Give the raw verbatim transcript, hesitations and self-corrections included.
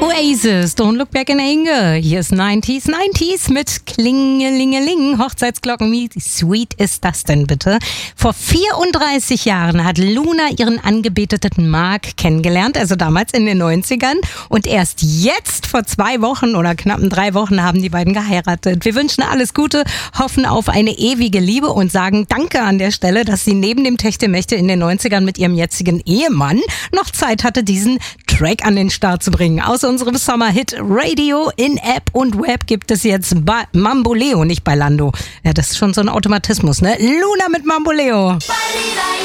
Oasis, Don't Look Back in Anger. Hier ist neunziger neunziger mit Klingelingeling. Hochzeitsglocken, wie sweet ist das denn bitte? Vor vierunddreißig Jahren hat Luna ihren angebeteten Mark kennengelernt, also damals in den neunzigern. Und erst jetzt, vor zwei Wochen oder knappen drei Wochen, haben die beiden geheiratet. Wir wünschen alles Gute, hoffen auf eine ewige Liebe und sagen Danke an der Stelle, dass sie neben dem Techtelmechtel in den neunzigern mit ihrem jetzigen Ehemann noch Zeit hatte, diesen Track an den Start zu bringen. Aus unserem Sommerhit Radio in App und Web gibt es jetzt bei Mamboleo, nicht bei Lando. Ja, das ist schon so ein Automatismus, ne? Luna mit Mamboleo.